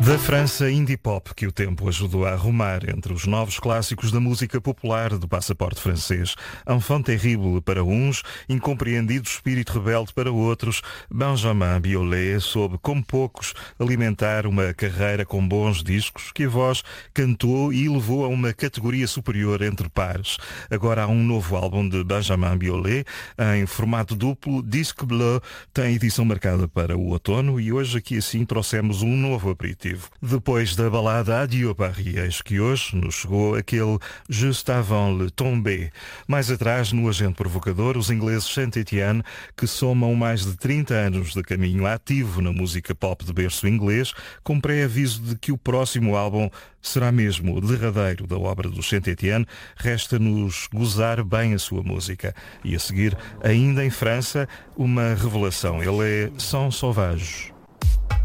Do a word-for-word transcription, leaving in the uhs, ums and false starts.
Da França indie pop que o tempo ajudou a arrumar entre os novos clássicos da música popular do passaporte francês. Enfant terrible para uns, incompreendido espírito rebelde para outros, Benjamin Biolay soube, como poucos, alimentar uma carreira com bons discos que a voz cantou e levou a uma categoria superior entre pares. Agora há um novo álbum de Benjamin Biolay em formato duplo. Disque Bleu tem edição marcada para o outono e hoje aqui assim trouxemos um novo aperitivo. Depois da balada Adieu Paris, eis que hoje nos chegou aquele Juste avant le tomber. Mais atrás, no Agente Provocador, os ingleses Saint-Étienne, que somam mais de trinta anos de caminho ativo na música pop de berço inglês, com pré-aviso de que o próximo álbum será mesmo o derradeiro da obra dos Saint-Étienne, resta-nos gozar bem a sua música. E a seguir, ainda em França, uma revelação. Ele é Sans Sauvage.